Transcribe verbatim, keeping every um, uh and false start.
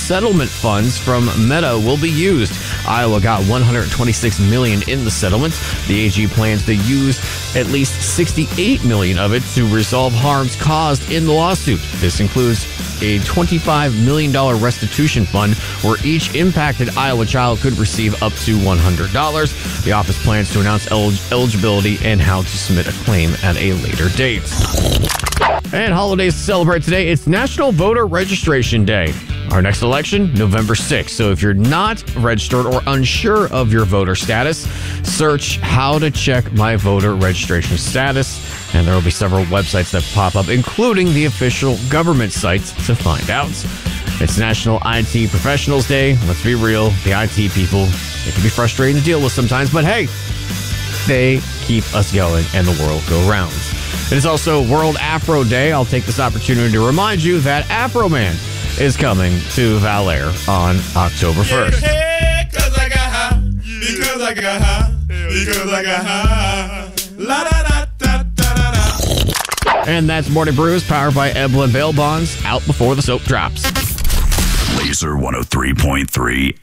settlement funds from Meta will be used. Iowa got one hundred twenty-six million dollars in the settlement. The A G plans to use at least sixty-eight million dollars of it to resolve harms caused in the lawsuit. This includes a twenty-five million dollars restitution fund where each impacted Iowa child could receive up to one hundred dollars. The office plans to announce el- eligibility and how to submit a claim at a later date. And holidays to celebrate today. It's National Voter Registration Day. Our next election, November sixth. So if you're not registered or unsure of your voter status, search how to check my voter registration status. And there will be several websites that pop up, including the official government sites to find out. It's National I T Professionals Day. Let's be real. The I T people, it can be frustrating to deal with sometimes, but hey, they keep us going and the world go round. It is also World Afro Day. I'll take this opportunity to remind you that Afro Man is coming to Vallejo on October first. Yeah, cause I got high, because I got high, because I got high. La da da da da da. And that's Morning Brews, powered by Eblen Bail Bonds, out before the soap drops. Laser one oh three point three